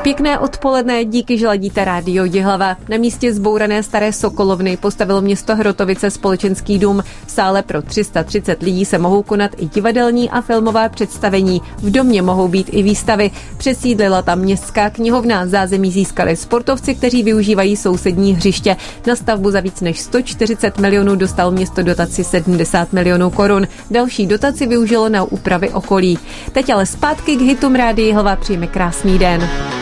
Pěkné odpoledne, díky, že ladíte Rádio Jihlava. Na místě zbourané staré sokolovny postavilo město Hrotovice společenský dům. V sále pro 330 lidí se mohou konat i divadelní a filmové představení. V domě mohou být i výstavy. Přesídlila tam městská knihovna. Zázemí získali sportovci, kteří využívají sousední hřiště. Na stavbu za víc než 140 milionů dostal město dotaci 70 milionů korun. Další dotaci využilo na úpravy okolí. Teď ale zpátky k hitům Rádia Jihlava. Přijme krásný den.